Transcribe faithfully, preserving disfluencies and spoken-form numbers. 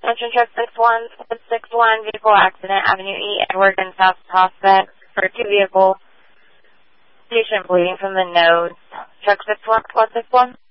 Attention truck six one six one, vehicle accident, Avenue E, Edward and South Prospect, for two vehicles. Patient bleeding from the nose. Truck six one one six one.